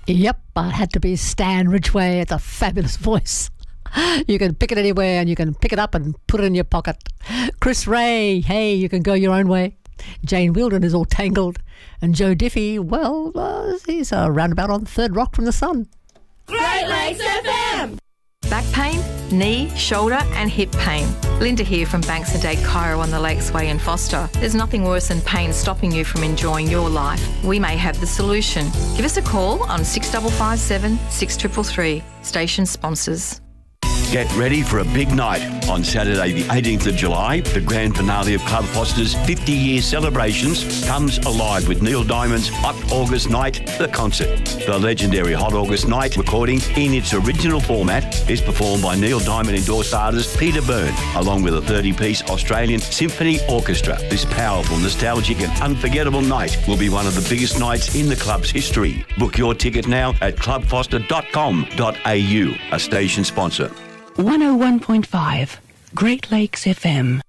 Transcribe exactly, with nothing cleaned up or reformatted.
Yep, I had to be Stan Ridgway. It's a fabulous voice. You can pick it anywhere and you can pick it up and put it in your pocket. Chris Ray, hey, you can go your own way. Jane Wilden is all tangled. And Joe Diffie, well, uh, he's a roundabout on the third rock from the sun. Great Lakes F M! Back pain, knee, shoulder and hip pain. Linda here from Banks and Dade Chiro on the Lakes Way in Foster. There's nothing worse than pain stopping you from enjoying your life. We may have the solution. Give us a call on six five five seven, six three three three. Station sponsors. Get ready for a big night on Saturday the eighteenth of July. The grand finale of Club Foster's fifty-year celebrations comes alive with Neil Diamond's Hot August Night, the concert. The legendary Hot August Night recording in its original format is performed by Neil Diamond endorsed artist Peter Byrne, along with a thirty-piece Australian symphony orchestra. This powerful, nostalgic and unforgettable night will be one of the biggest nights in the club's history. Book your ticket now at club foster dot com dot a u, a station sponsor. one oh one point five Great Lakes F M.